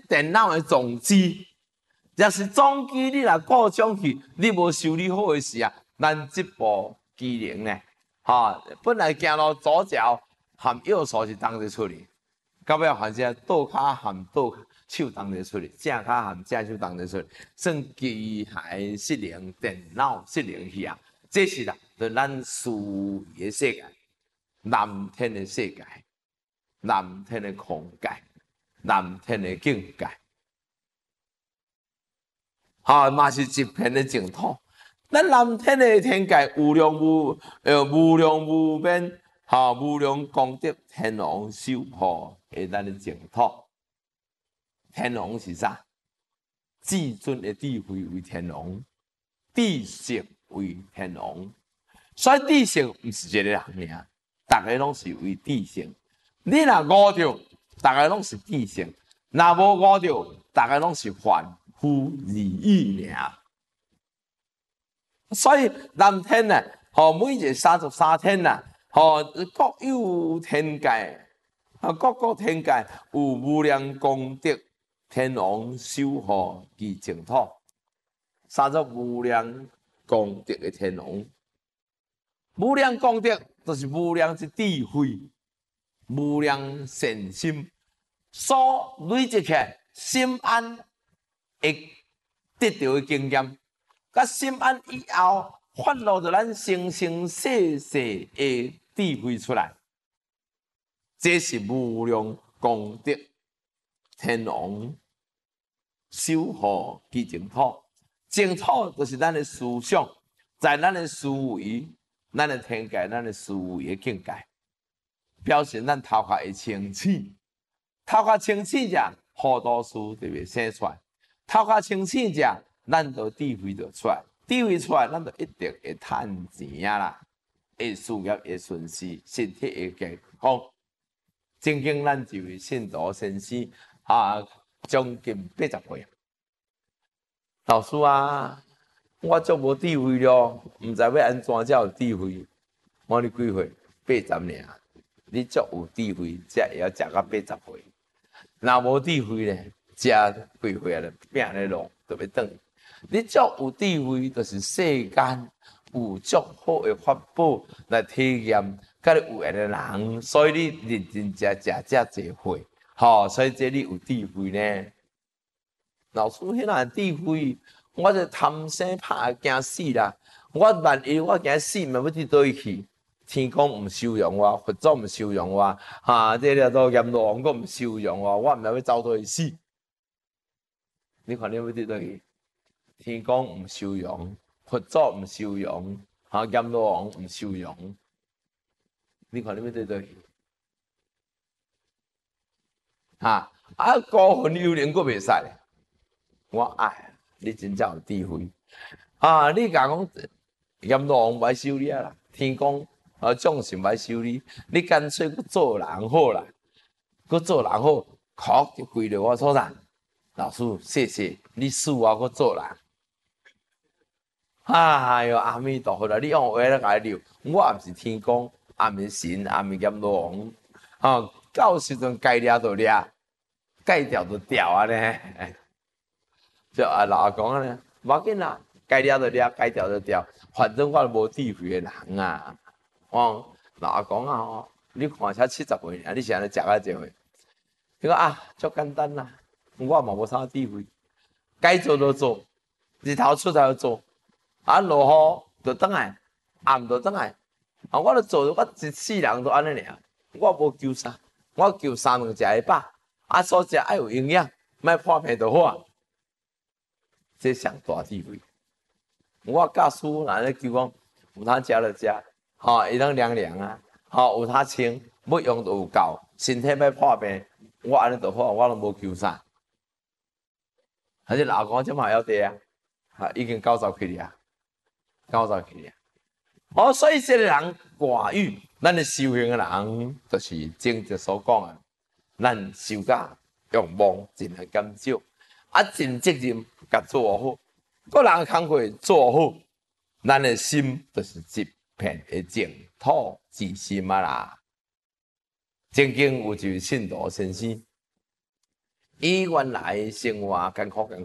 电脑的总机。若是总机你若故障去，你无修理好的时啊，咱这部机能呢，本来行路左脚含右手是当得出嚟，到尾反正倒骹含倒手当得出嚟，正骹含正手当得出嚟，算机械失灵、电脑失灵去啊，这是啦，就咱思维的世界。蓝天的世界，蓝天的空界，蓝天的境界，嘛是一片的净土。咱蓝天的天界无量无边，无量功德天王守护的咱的净土。天王是啥？至尊的智慧为天王，智性为天王，所以智性不是一个人尔。大家拢是为智性，你若悟着，大家拢是智性；若无悟着，大家拢是凡夫而已尔。所以蓝天呢，每一个33天呐，各有天界，各个天界有无量功德，天王守护其净土，30无量功德的天王，无量功德。就是无量之智慧，无量善心，所累积起来，心安会得到的经验，甲心安以后，发露着咱生生世世的智慧出来，这是无量功德天王守护其净土。净土就是咱的思想，在咱的思维。咱的天界，咱的思维的境界，表示咱头壳会清醒。头壳清醒者，好多事就会生出来。头壳清醒者，咱就智慧就出来。智慧出来，咱就一定会赚钱啦，会事业会顺遂，身体会健康。曾经咱一位信徒先生将近80岁，老师啊。我足无智慧咯，毋知要安怎才有智慧。我你几岁？80尔，你足有智慧，才会晓食到80岁。若无智慧咧，食几岁啊？拼咧路，就要转。你足有智慧，就是世间有足好的法宝来体验，甲你有缘的人，所以你认真食遮济岁，所以这你有智慧呢。老师，迄样智慧。我就贪生怕惊死啦！我万一我惊死，咪要伫倒去？天公唔收容我，佛祖唔收容我，这个都阎罗王阁唔收容我，我唔知要走倒去死。你看你要伫倒去？天公唔收容，佛祖唔收容，阎罗王唔收容。你看你要伫倒去？孤魂幽灵阁袂使。我爱。你真正有智慧你甲讲阎罗王歹收你啦，天公众神歹收你，你干脆去做人好啦，去做人好，哭就跪在我手上。老师，谢谢你赐我去做人。哎呦，阿弥陀佛啦！你用话来甲我聊，我也毋是天公，也毋是神，也毋是阎罗王，到时阵该抓就抓，该掉就掉啊呢。就老阿公咧，无要紧啦，该抓就抓，该掉就掉，反正我无智慧的人啊。老阿公你看才70岁，你是安尼食啊这岁？伊讲足简单啦，我嘛无啥智慧，该做就做，日头出才要做，落雨就转来，暗就转来，我就做，我一世人都安尼尔，我无求啥，我求三顿食会饱，所食爱有营养，莫破病就好啊。这上大智慧。我教书人咧求讲，有通食就食，会当凉凉啊，有通穿，要用就有够，身体莫破病，我安尼就好，我都无求啥。这老公这嘛晓得啊，已经90去了，90去了。所以这个人寡欲，咱的修行的人，就是正直所讲啊，咱修甲欲望尽量减少。尽责任甲做好，个人工课做好，咱的心就是一片的净土之心啦。曾经有一位信徒先生， 伊原来生活艰苦艰